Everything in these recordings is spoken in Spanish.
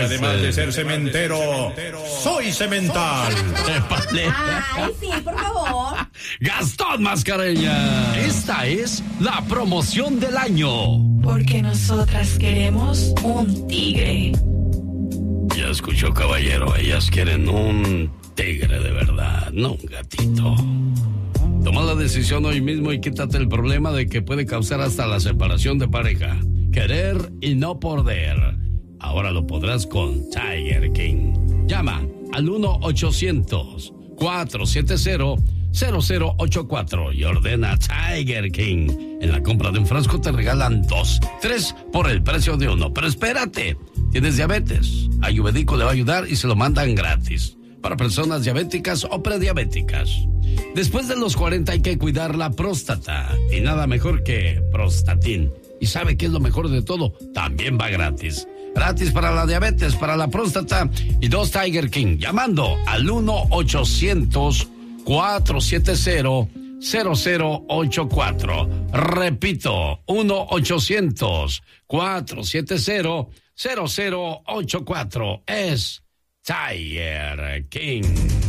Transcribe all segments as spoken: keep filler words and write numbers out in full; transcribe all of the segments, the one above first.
además de ser cementero, soy cemental. Ay, sí, por favor. Gastón Mascareña. Esta es la promoción del año. Porque nosotras queremos un tigre. Ya escuchó, caballero, ellas quieren un tigre de verdad, no un gatito. Toma la decisión hoy mismo y quítate el problema de que puede causar hasta la separación de pareja. Querer y no poder. Ahora lo podrás con Tiger King. Llama al uno ochocientos, cuatro siete cero, cero cero ocho cuatro y ordena Tiger King. En la compra de un frasco te regalan dos, tres por el precio de uno. Pero espérate, ¿tienes diabetes? Ayurvédico le va a ayudar y se lo mandan gratis. Para personas diabéticas o prediabéticas. Después de los cuarenta hay que cuidar la próstata. Y nada mejor que Prostatin. ¿Y sabe qué es lo mejor de todo? También va gratis. Gratis para la diabetes, para la próstata y dos Tiger King. Llamando al uno ochocientos, cuatro siete cero, cero cero ocho cuatro. Repito, uno ochocientos, cuatro siete cero, cero cero ocho cuatro. Es Tiger King.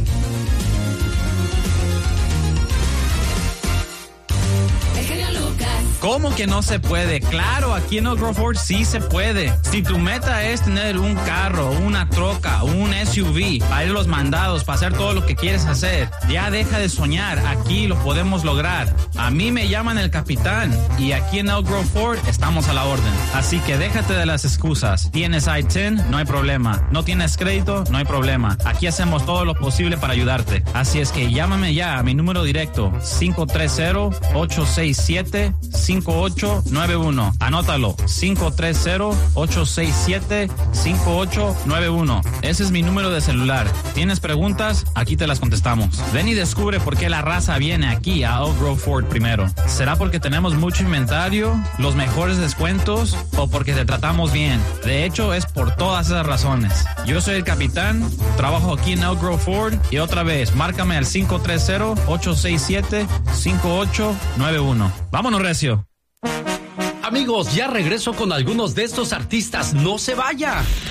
¿Cómo que no se puede? Claro, aquí en Oak Grove Ford sí se puede. Si tu meta es tener un carro, una troca, un S U V, para ir a los mandados, para hacer todo lo que quieres hacer, ya deja de soñar. Aquí lo podemos lograr. A mí me llaman el capitán y aquí en Oak Grove Ford estamos a la orden. Así que déjate de las excusas. ¿Tienes I diez? No hay problema. ¿No tienes crédito? No hay problema. Aquí hacemos todo lo posible para ayudarte. Así es que llámame ya a mi número directo cinco tres cero, ocho seis siete, cinco ocho nueve uno. Anótalo, cinco tres cero, ocho seis siete, cinco ocho nueve uno. Ese es mi número de celular. ¿Tienes preguntas? Aquí te las contestamos. Ven y descubre por qué la raza viene aquí a Oak Grove Ford primero. ¿Será porque tenemos mucho inventario, los mejores descuentos o porque te tratamos bien? De hecho, es por todas esas razones. Yo soy el capitán, trabajo aquí en Oak Grove Ford y otra vez, márcame al cinco tres cero, ocho seis siete, cinco ocho nueve uno. ¡Vámonos, recio! Amigos, ya regreso con algunos de estos artistas. ¡No se vaya!